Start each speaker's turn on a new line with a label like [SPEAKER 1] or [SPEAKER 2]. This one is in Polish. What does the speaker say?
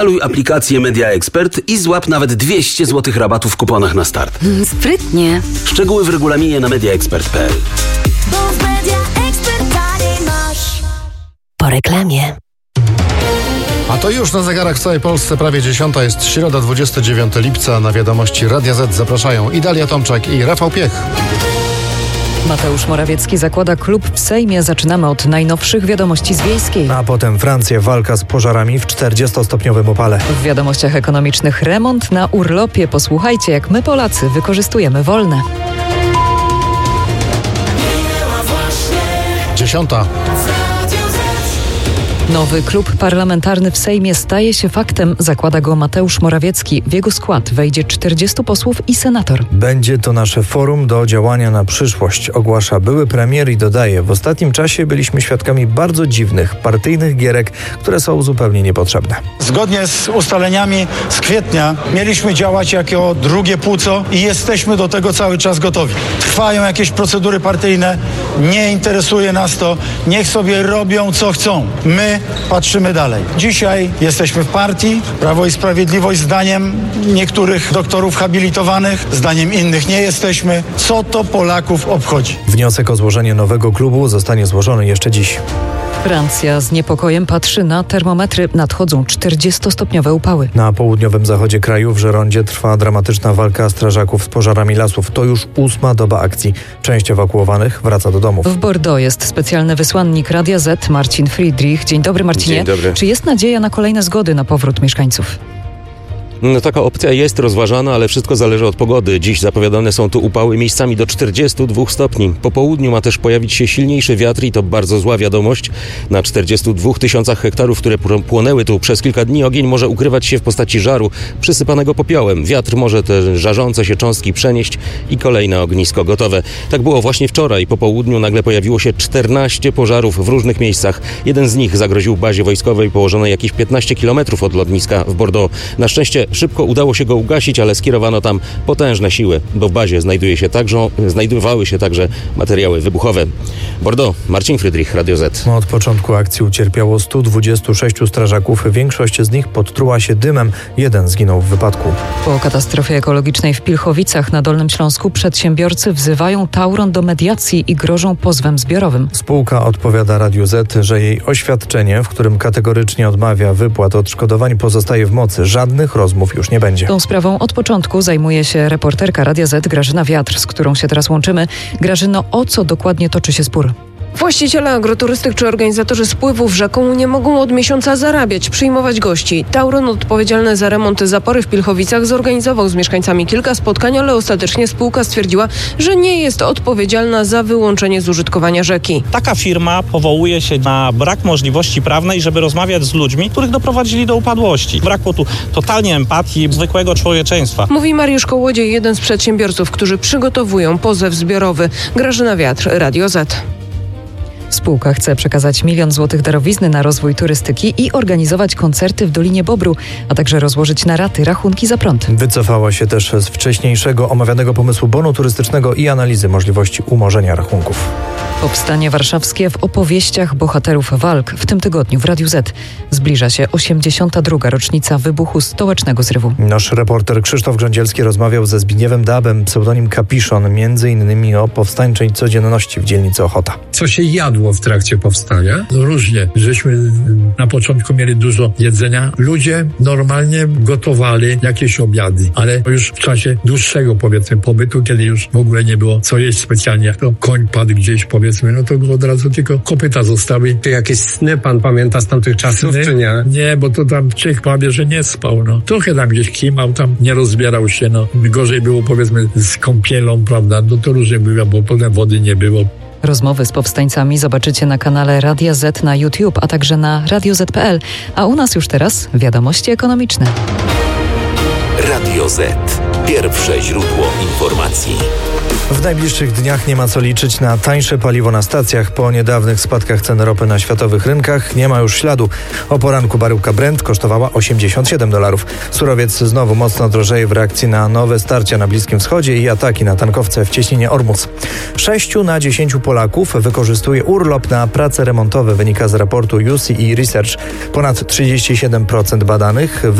[SPEAKER 1] Instaluj aplikację Media Expert i złap nawet 200 zł rabatu w kuponach na start.
[SPEAKER 2] Sprytnie.
[SPEAKER 1] Szczegóły w regulaminie na mediaexpert.pl.
[SPEAKER 3] Bo w Media Expert taniej masz.
[SPEAKER 2] Po reklamie.
[SPEAKER 4] A to już na zegarach w całej Polsce prawie 10. Jest środa, 29 lipca. Na wiadomości Radia Z zapraszają i Dalia Tomczak i Rafał Piech.
[SPEAKER 5] Mateusz Morawiecki zakłada klub w Sejmie. Zaczynamy od najnowszych wiadomości z Wiejskiej.
[SPEAKER 6] A potem Francja, walka z pożarami w 40-stopniowym upale.
[SPEAKER 5] W wiadomościach ekonomicznych remont na urlopie. Posłuchajcie, jak my Polacy wykorzystujemy wolne.
[SPEAKER 4] 10.
[SPEAKER 5] Nowy klub parlamentarny w Sejmie staje się faktem. Zakłada go Mateusz Morawiecki. W jego skład wejdzie 40 posłów i senator.
[SPEAKER 6] Będzie to nasze forum do działania na przyszłość, ogłasza były premier i dodaje: w ostatnim czasie byliśmy świadkami bardzo dziwnych, partyjnych gierek, które są zupełnie niepotrzebne.
[SPEAKER 7] Zgodnie z ustaleniami z kwietnia mieliśmy działać jako drugie płuco i jesteśmy do tego cały czas gotowi. Trwają jakieś procedury partyjne, nie interesuje nas to, niech sobie robią co chcą. My patrzymy dalej. Dzisiaj jesteśmy w partii. Prawo i Sprawiedliwość zdaniem niektórych doktorów habilitowanych, zdaniem innych nie jesteśmy. Co to Polaków obchodzi?
[SPEAKER 6] Wniosek o złożenie nowego klubu zostanie złożony jeszcze dziś.
[SPEAKER 5] Francja z niepokojem patrzy na termometry. Nadchodzą 40-stopniowe upały.
[SPEAKER 6] Na południowym zachodzie kraju w Żerondzie trwa dramatyczna walka strażaków z pożarami lasów. To już 8. doba akcji. Część ewakuowanych wraca do domów.
[SPEAKER 5] W Bordeaux jest specjalny wysłannik Radia Z, Marcin Friedrich. Dzień dobry, Marcinie.
[SPEAKER 8] Dzień dobry.
[SPEAKER 5] Czy jest nadzieja na kolejne zgody na powrót mieszkańców?
[SPEAKER 8] No, taka opcja jest rozważana, ale wszystko zależy od pogody. Dziś zapowiadane są tu upały miejscami do 42 stopni. Po południu ma też pojawić się silniejszy wiatr i to bardzo zła wiadomość. Na 42 tysiącach hektarów, które płonęły tu przez kilka dni, ogień może ukrywać się w postaci żaru przysypanego popiołem. Wiatr może te żarzące się cząstki przenieść i kolejne ognisko gotowe. Tak było właśnie wczoraj. Po południu nagle pojawiło się 14 pożarów w różnych miejscach. Jeden z nich zagroził bazie wojskowej położonej jakieś 15 km od lotniska w Bordeaux. Na szczęście szybko udało się go ugasić, ale skierowano tam potężne siły, bo w bazie znajdowały się także materiały wybuchowe. Bordeaux, Marcin Friedrich, Radio Z.
[SPEAKER 6] Od początku akcji ucierpiało 126 strażaków. Większość z nich podtruła się dymem. Jeden zginął w wypadku.
[SPEAKER 5] Po katastrofie ekologicznej w Pilchowicach na Dolnym Śląsku przedsiębiorcy wzywają Tauron do mediacji i grożą pozwem zbiorowym.
[SPEAKER 6] Spółka odpowiada Radiu Z, że jej oświadczenie, w którym kategorycznie odmawia wypłat odszkodowań, pozostaje w mocy. Żadnych rozmów już nie będzie.
[SPEAKER 5] Tą sprawą od początku zajmuje się reporterka Radia Z Grażyna Wiatr, z którą się teraz łączymy. Grażyno, o co dokładnie toczy się spór?
[SPEAKER 9] Właściciele agroturystyk czy organizatorzy spływów rzeką nie mogą od miesiąca zarabiać, przyjmować gości. Tauron, odpowiedzialny za remont zapory w Pilchowicach, zorganizował z mieszkańcami kilka spotkań, ale ostatecznie spółka stwierdziła, że nie jest odpowiedzialna za wyłączenie z użytkowania rzeki.
[SPEAKER 10] Taka firma powołuje się na brak możliwości prawnej, żeby rozmawiać z ludźmi, których doprowadzili do upadłości. Brakło tu totalnie empatii, zwykłego człowieczeństwa.
[SPEAKER 9] Mówi Mariusz Kołodziej, jeden z przedsiębiorców, którzy przygotowują pozew zbiorowy. Grażyna Wiatr, Radio Z.
[SPEAKER 5] Spółka chce przekazać 1 000 000 złotych darowizny na rozwój turystyki i organizować koncerty w Dolinie Bobru, a także rozłożyć na raty rachunki za prąd.
[SPEAKER 6] Wycofała się też z wcześniejszego omawianego pomysłu bonu turystycznego i analizy możliwości umorzenia rachunków.
[SPEAKER 5] Powstanie warszawskie w opowieściach bohaterów walk. W tym tygodniu w Radiu Z zbliża się 82. rocznica wybuchu stołecznego zrywu.
[SPEAKER 6] Nasz reporter Krzysztof Grządzielski rozmawiał ze Zbigniewem Dabem, pseudonim Kapiszon, m.in. o powstańczej codzienności w dzielnicy Ochota.
[SPEAKER 11] Co się jadło w trakcie powstania? Różnie. Żeśmy na początku mieli dużo jedzenia. Ludzie normalnie gotowali jakieś obiady, ale już w czasie dłuższego, powiedzmy, pobytu, kiedy już w ogóle nie było co jeść specjalnie, jak to koń padł gdzieś, powiedzmy, no to od razu tylko kopyta zostały.
[SPEAKER 12] Czy jakieś sny pan pamięta z tamtych czasów, czy nie?
[SPEAKER 11] Nie, bo to tam Czech prawie, że nie spał, no. Trochę tam gdzieś kimał, tam nie rozbierał się, no. Gorzej było, powiedzmy, z kąpielą, prawda, no to różnie było, bo potem wody nie było.
[SPEAKER 5] Rozmowy z powstańcami zobaczycie na kanale Radia Z na YouTube, a także na radioz.pl. A u nas już teraz wiadomości ekonomiczne.
[SPEAKER 1] Radio
[SPEAKER 13] Radio Z. Pierwsze źródło informacji.
[SPEAKER 6] W najbliższych dniach nie ma co liczyć na tańsze paliwo na stacjach. Po niedawnych spadkach cen ropy na światowych rynkach nie ma już śladu. O poranku baryłka Brent kosztowała $87. Surowiec znowu mocno drożeje w reakcji na nowe starcia na Bliskim Wschodzie i ataki na tankowce w cieśninie Ormus. 6 na 10 Polaków wykorzystuje urlop na prace remontowe, wynika z raportu UCI Research. Ponad 37% badanych